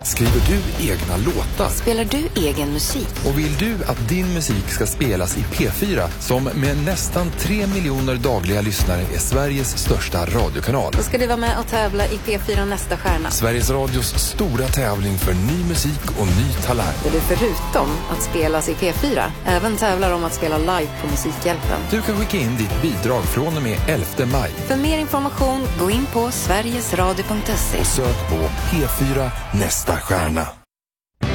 Skriver du egna låtar? Spelar du egen musik? Och vill du att din musik ska spelas i P4, som med nästan 3 miljoner dagliga lyssnare är Sveriges största radiokanal? Då ska du vara med och tävla i P4 Nästa stjärna. Sveriges Radios stora tävling för ny musik och ny talang. Där du förutom att spelas i P4 även tävlar om att spela live på Musikhjälpen. Du kan skicka in ditt bidrag från och med 11 maj. För mer information, gå in på sverigesradio.se. Och sök på P4 Nästa stjärna.